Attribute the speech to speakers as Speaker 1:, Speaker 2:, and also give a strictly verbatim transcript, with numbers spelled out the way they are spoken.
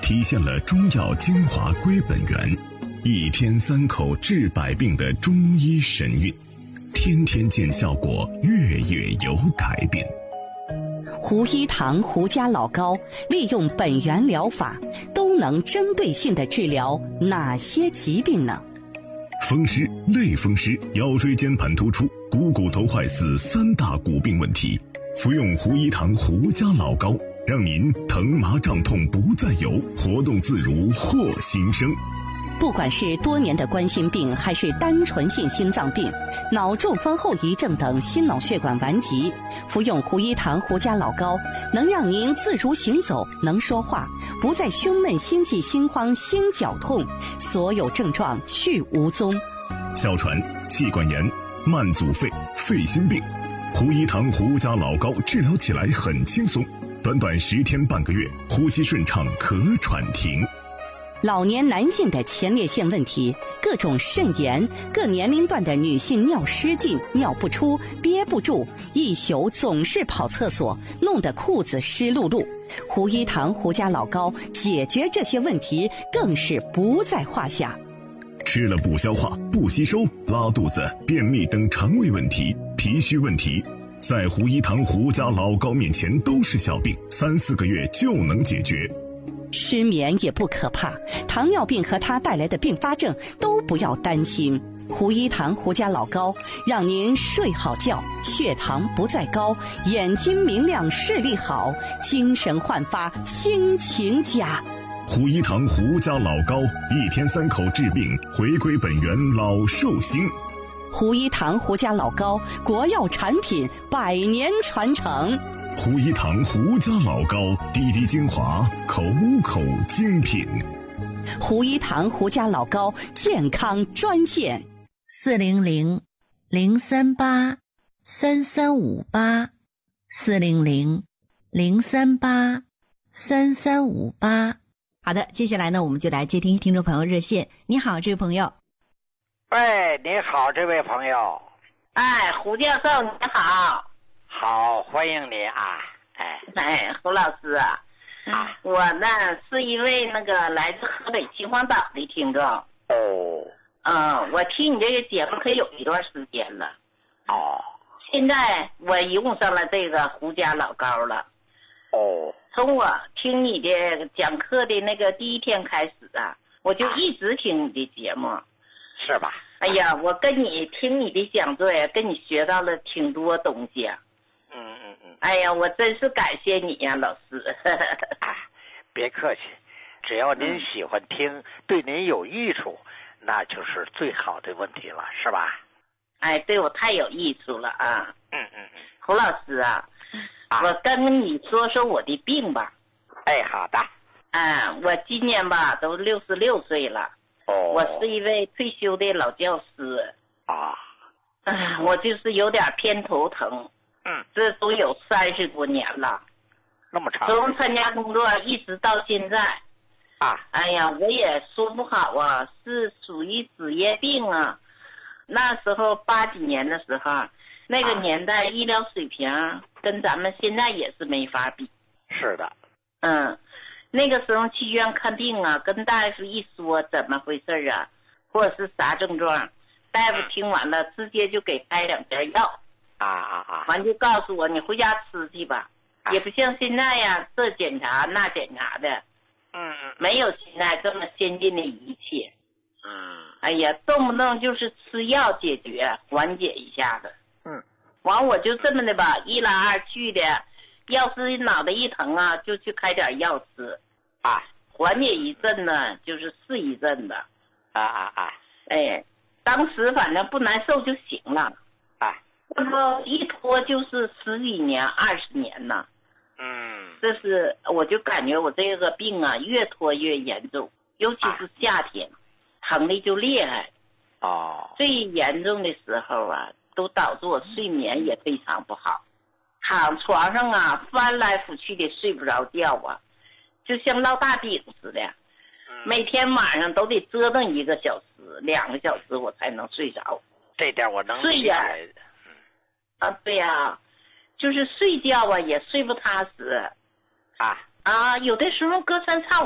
Speaker 1: 体现了中药精华归本源，一天三口治百病的中医神韵，天天见效果，月月有改变。
Speaker 2: 胡一堂胡家老膏利用本源疗法，都能针对性地治疗哪些疾病呢？
Speaker 1: 风湿、类风湿、腰椎间盘突出、股骨头坏死三大骨病问题，服用胡一堂胡家老膏，让您疼麻胀痛不再有，活动自如获新生。
Speaker 2: 不管是多年的冠心病，还是单纯性心脏病、脑中风后遗症等心脑血管顽疾，服用胡一堂胡家老膏，能让您自如行走，能说话，不再胸闷、心悸、心慌、心绞痛，所有症状去无踪。
Speaker 1: 哮喘、气管炎、慢阻肺、肺心病，胡一堂胡家老膏治疗起来很轻松，短短十天半个月，呼吸顺畅，咳喘停。
Speaker 2: 老年男性的前列腺问题，各种肾炎，各年龄段的女性尿失禁、尿不出、憋不住，一宿总是跑厕所，弄得裤子湿漉漉。胡一堂胡家老膏解决这些问题更是不在话下。
Speaker 1: 吃了不消化、不吸收、拉肚子、便秘等肠胃问题、脾虚问题，在胡一堂胡家老膏面前都是小病，三四个月就能解决。
Speaker 2: 失眠也不可怕，糖尿病和它带来的并发症都不要担心。胡一堂胡家老膏让您睡好觉，血糖不再高，眼睛明亮，视力好，精神焕发，心情佳。
Speaker 1: 胡一堂胡家老膏，一天三口治病，回归本源，老寿星。
Speaker 2: 胡一堂胡家老膏，国药产品，百年传承。
Speaker 1: 胡一堂胡家老膏，滴滴精华，口口精品。
Speaker 2: 胡一堂胡家老膏健康专线：
Speaker 3: 四零零零三八三三五八，四零零零三八三三五八。好的，接下来呢，我们就来接听听众朋友热线。你好，这位朋友。
Speaker 4: 喂，你好，这位朋友。
Speaker 5: 哎，胡教授，你好。
Speaker 4: 好，欢迎你啊！哎
Speaker 5: 哎，胡老师啊，
Speaker 4: 啊，
Speaker 5: 我呢是一位那个来自河北秦皇岛的听众。
Speaker 4: 哦，
Speaker 5: 嗯，我听你这个节目可有一段时间了。
Speaker 4: 哦，
Speaker 5: 现在我用上了这个胡家老膏了。
Speaker 4: 哦，
Speaker 5: 从我听你的讲课的那个第一天开始啊，我就一直听你的节目。
Speaker 4: 是吧？
Speaker 5: 哎呀，我跟你听你的讲座呀，跟你学到了挺多东西啊。
Speaker 4: 嗯嗯嗯。
Speaker 5: 哎呀，我真是感谢你呀，老师。
Speaker 4: 啊，别客气，只要您喜欢听，嗯、对您有益处，那就是最好的问题了，是吧？
Speaker 5: 哎，对我太有益处了啊。
Speaker 4: 嗯嗯嗯。
Speaker 5: 胡老师啊，
Speaker 4: 啊
Speaker 5: 我跟你说说我的病吧。
Speaker 4: 哎，好的。
Speaker 5: 嗯，我今年吧都六十六岁了。
Speaker 4: 哦。
Speaker 5: 我是一位退休的老教师。
Speaker 4: 啊。
Speaker 5: 嗯，我就是有点偏头疼。
Speaker 4: 嗯。
Speaker 5: 这都有三十多年了。
Speaker 4: 那么长。
Speaker 5: 从参加工作一直到现在。
Speaker 4: 啊。
Speaker 5: 哎呀，我也说不好啊，是属于职业病啊。那时候八几年的时候，那个年代医疗水平跟咱们现在也是没法比。
Speaker 4: 是的。
Speaker 5: 嗯，那个时候去医院看病啊，跟大夫一说怎么回事啊，或者是啥症状，大夫听完了直接就给开两片药。
Speaker 4: 啊啊啊！
Speaker 5: 完就告诉我你回家吃去吧，啊、也不像现在呀，这检查那检查的。
Speaker 4: 嗯嗯。
Speaker 5: 没有现在这么先进的仪器。
Speaker 4: 嗯。
Speaker 5: 哎呀，动不动就是吃药解决，缓解一下子。
Speaker 4: 嗯。
Speaker 5: 完我就这么的吧，一来二去的，要是脑袋一疼啊，就去开点药吃。
Speaker 4: 啊。
Speaker 5: 缓解一阵呢，就是是一阵的。
Speaker 4: 啊啊啊！
Speaker 5: 哎，当时反正不难受就行了。
Speaker 4: 啊。
Speaker 5: 那么一拖就是十几年、二十年呢。
Speaker 4: 嗯。
Speaker 5: 这是我就感觉我这个病啊，越拖越严重，尤其是夏天。啊，疼的就厉害。
Speaker 4: 哦。
Speaker 5: 最严重的时候啊，都导致我睡眠也非常不好，躺床上啊翻来覆去的睡不着觉啊，就像烙大饼似的。嗯、每天晚上都得折腾一个小时、两个小时我才能睡着。
Speaker 4: 这点我能
Speaker 5: 理解。嗯。啊，对呀、啊，就是睡觉啊也睡不踏实。
Speaker 4: 啊。
Speaker 5: 啊，有的时候隔三差五